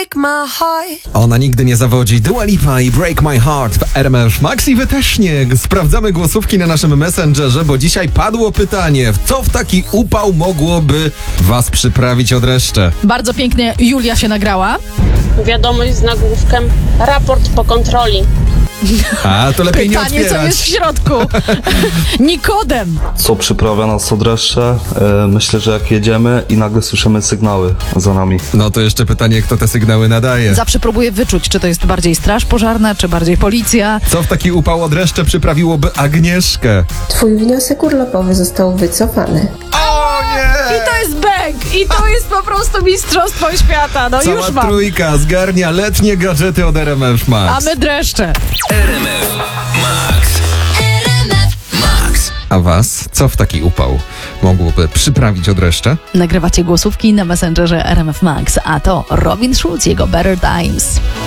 break my heart. Ona nigdy nie zawodzi. Dua Lipa i Break My Heart w RMF Max i wy też nie. Sprawdzamy głosówki na naszym Messengerze, bo dzisiaj padło pytanie, co w taki upał mogłoby was przyprawić od reszty? Bardzo pięknie Julia się nagrała. Wiadomość z nagłówkiem raport po kontroli. A, to lepiej nie Pytanie, otwierać. co jest w środku. Nikodem. Co przyprawia nas od dreszcze? Myślę, że jak jedziemy i nagle słyszymy sygnały za nami. No to jeszcze pytanie, kto te sygnały nadaje. Zawsze próbuję wyczuć, czy to jest bardziej straż pożarna, czy bardziej policja. Co w taki upał od reszty przyprawiłoby Agnieszkę? Twój wniosek urlopowy został wycofany. O nie! I to jest bang! I to jest po prostu mistrzostwo świata. No Cała już mam. trójka zgarnia letnie gadżety od RMF Max. A my dreszcze. RMF Max. A was, co w taki upał mogłoby przyprawić od reszty? Nagrywacie głosówki na Messengerze RMF Max, a to Robin Schulz, jego Better Times.